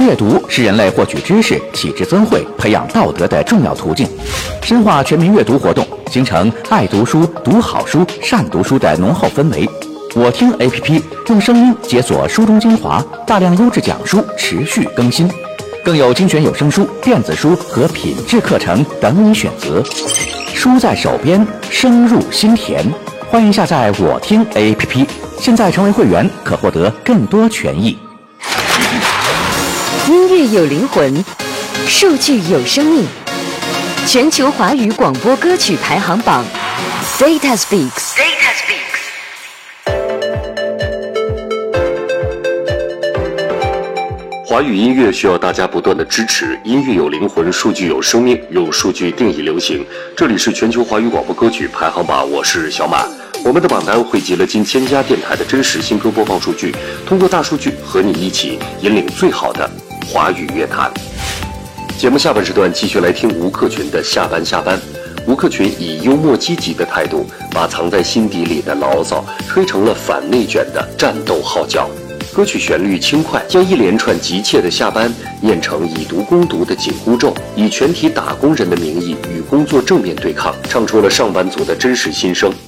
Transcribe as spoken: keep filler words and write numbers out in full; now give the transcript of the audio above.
阅读是人类获取知识、启智增慧、培养道德的重要途径。深化全民阅读活动，形成爱读书、读好书、善读书的浓厚氛围。我听 A P P 用声音解锁书中精华，大量优质讲书持续更新，更有精选有声书、电子书和品质课程等你选择。书在手边，声入心田。欢迎下载我听 A P P， 现在成为会员可获得更多权益。 音乐有灵魂，数据有生命。全球华语广播歌曲排行榜 ，Data Speaks。Data Speaks。 华语音乐需要大家不断的支持，音乐有灵魂，数据有生命，用数据定义流行。这里是全球华语广播歌曲排行榜，我是小马。我们的榜单汇集了近千家电台的真实新歌播放数据，通过大数据和你一起引领最好的华语乐坛。节目下半时段继续来听吴克群的下班下班。吴克群以幽默积极的态度，把藏在心底里的牢骚吹成了反内卷的战斗号角。歌曲旋律轻快，将一连串急切的下班念成以毒攻毒的紧箍咒，以全体打工人的名义与工作正面对抗，唱出了上班族的真实心声。